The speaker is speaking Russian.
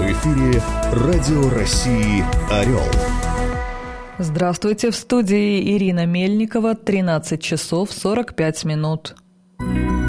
эфире Радио России «Орел». Здравствуйте, в студии Ирина Мельникова, 13 часов 45 минут.